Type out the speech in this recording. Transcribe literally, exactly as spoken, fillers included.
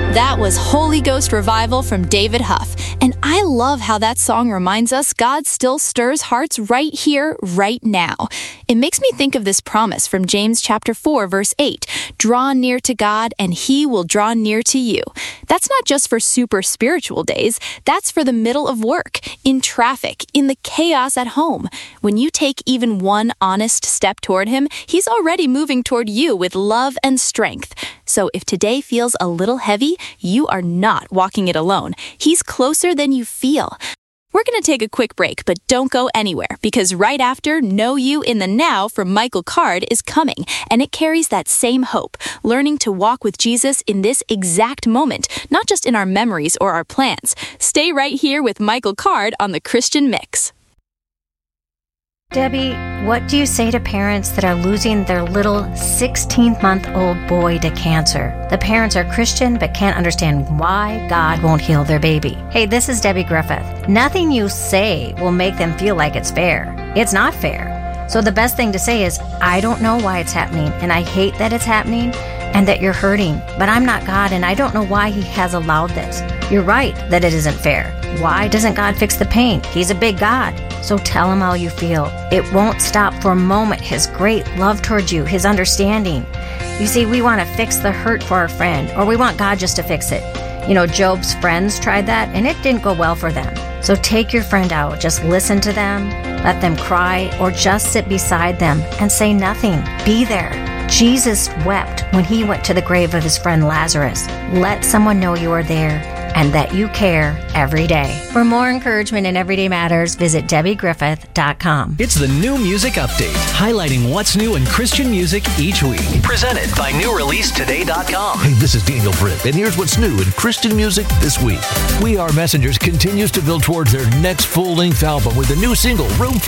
That was Holy Ghost Revival from David Huff. And I love how that song reminds us God still stirs hearts right here, right now. It makes me think of this promise from James chapter four, verse eight. Draw near to God, and He will draw near to you. That's not just for super spiritual days. That's for the middle of work, in traffic, in the chaos at home. When you take even one honest step toward Him, He's already moving toward you with love and strength. So if today feels a little heavy, you are not walking it alone. He's closer than you feel. We're going to take a quick break, but don't go anywhere, because right after, Know You in the Now from Michael Card is coming, and it carries that same hope, learning to walk with Jesus in this exact moment, not just in our memories or our plans. Stay right here with Michael Card on The Christian Mix. Debbie, what do you say to parents that are losing their little sixteen-month-old boy to cancer? The parents are Christian but can't understand why God won't heal their baby. Hey, this is Debbie Griffith. Nothing you say will make them feel like it's fair. It's not fair. So the best thing to say is, I don't know why it's happening, and I hate that it's happening and that you're hurting, but I'm not God, and I don't know why He has allowed this. You're right that it isn't fair. Why doesn't God fix the pain? He's a big God. So tell Him how you feel. It won't stop for a moment His great love towards you, His understanding. You see, we want to fix the hurt for our friend, or we want God just to fix it. You know, Job's friends tried that, and it didn't go well for them. So take your friend out. Just listen to them, let them cry, or just sit beside them and say nothing. Be there. Jesus wept when He went to the grave of His friend Lazarus. Let someone know you are there and that you care every day. For more encouragement in Everyday Matters, visit Debbie Griffith dot com. It's the New Music Update, highlighting what's new in Christian music each week. Presented by New Release Today dot com. Hey, this is Daniel Britt, and here's what's new in Christian music this week. We Are Messengers continues to build towards their next full-length album with a new single, Room for